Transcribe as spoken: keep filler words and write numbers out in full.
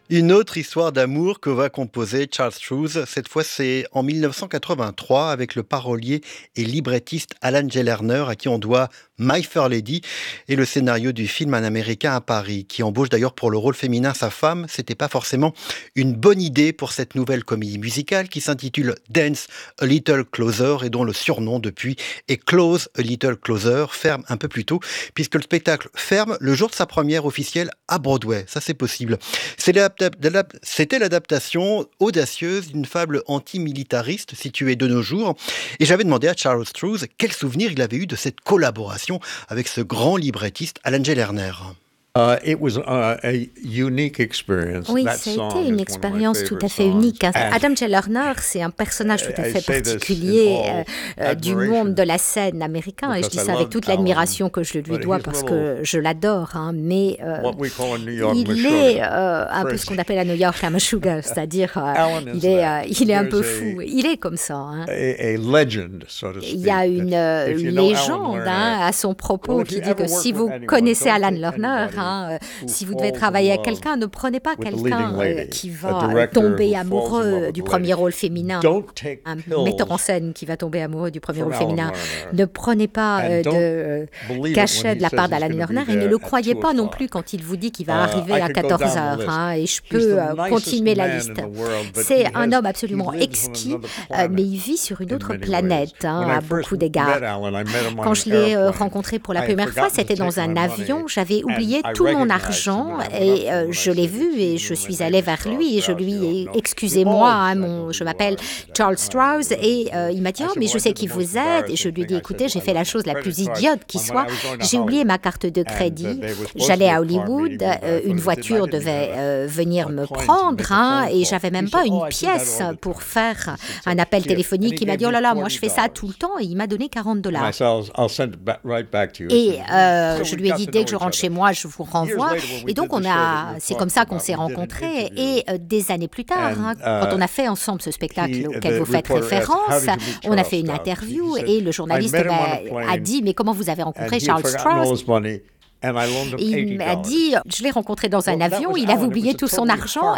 Une autre histoire d'amour que va composer Charles Strouse. Cette fois, c'est en mille neuf cent quatre-vingt-trois avec le parolier et librettiste Alan J. Lerner, à qui on doit My Fair Lady et le scénario du film Un Américain à Paris, qui embauche d'ailleurs pour le rôle féminin sa femme. C'était pas forcément une bonne idée pour cette nouvelle comédie musicale qui s'intitule Dance a Little Closer et dont le surnom depuis est Close a Little Closer, ferme un peu plus tôt, puisque le spectacle ferme le jour de sa première officielle à Broadway. Ça, c'est possible. C'est C'était l'adaptation audacieuse d'une fable antimilitariste située de nos jours. Et j'avais demandé à Charles Strouse quel souvenir il avait eu de cette collaboration avec ce grand librettiste Alan J. Lerner. Uh, it was uh, a unique experience. Oui, That ça a song été une is one of my expérience tout à favorite fait songs. unique. hein. And Adam J. Lerner, c'est un personnage tout à I fait say this in particulier all euh, euh, du admiration, monde de la scène américain, et je because dis I ça avec love toute Alan, l'admiration que je lui but dois he's parce a que je l'adore. hein. Mais euh, what we call in New York, il Meshuggah. est euh, un peu ce qu'on Crazy. appelle à New York la Meshuggah, c'est-à-dire euh, Alan is il est, that. euh, il est un peu There's fou. a- Il est comme ça. hein. A, a legend, so to speak. Il y a une euh, If you know Alan légende Lerner, hein, à son propos well, if qui you dit ever que work si with vous anyone, connaissez don't Alan take Lerner, anybody hein, euh, who si vous devez falls in travailler avec love quelqu'un, ne prenez pas with the quelqu'un leading euh, lady, qui a va director tomber who falls in amoureux love with du the premier lady. rôle féminin, Don't take un pills metteur en scène qui va tomber amoureux du premier from rôle Alan féminin. Lerner. Ne prenez pas And euh, don't de euh, believe it cachet when de he la says part he's d'Alan gonna be Lerner et there ne le at croyez two pas non o'clock. plus quand il vous dit qu'il va Uh, arriver I à could go quatorze down the heures. list. hein, et je He's peux the euh, nicest continuer la man liste. in the world, but C'est he un has- homme absolument he lives on exquis, another euh, planet mais il vit sur une in autre many planète ways. hein, When I à first beaucoup d'égards. met Alan, I met him on Quand an je l'ai euh, airplane. rencontré pour la I had première fois, forgotten to c'était take dans un my avion. money, J'avais and oublié I tout mon recognized him argent when I went et up to euh, him and je I l'ai said, vu et "Excuse je me, suis my allée name is vers Charles lui et je Strauss, lui you ai don't know." excusez-moi, We've hein, always mon, said je who m'appelle you are. Charles I Strauss said, et euh, il m'a dit I oh said, mais well, je I sais did qui the vous most êtes et je embarrassing lui ai dit thing. I écoutez said, j'ai I fait la lost my chose la credit plus card idiote qui when I soit, was going to j'ai oublié Hollywood. ma carte de And, uh, crédit, they were supposed to j'allais be à a car Hollywood, meeting me, but I euh, thought une if they voiture didn't devait have euh, venir a me plane to prendre make a hein, phone et call. j'avais même He pas said, une "Oh, I do that pièce all the pour time." faire He said, un "Take appel here." And téléphonique. he Il m'a gave dit oh me là là moi je fais ça forty tout le dollars. temps et il m'a donné quarante And I dollars. said, I'll, I'll send it back, right back to you. Et He said, euh, so je we lui ai got dit to dès know que je each rentre chez other. moi, je vous Years renvoie. later, when we Et donc did the on show a, that you're c'est comme ça talking qu'on about, s'est we did an rencontrés. interview. Et euh, des années plus tard, And, hein, uh, quand on a fait ensemble ce spectacle he- auquel the vous faites reporter asked, "How référence, did you meet on a Charles fait une Strauss?" interview He said, et le "I journaliste met him on a m'a- a plane, dit mais comment vous avez and rencontré he had Charles forgotten all Strauss? his money, and I loaned him Et il eighty m'a dollars. dit je l'ai rencontré dans un Well, that avion, was il avait Alan. It oublié was a tout son totally argent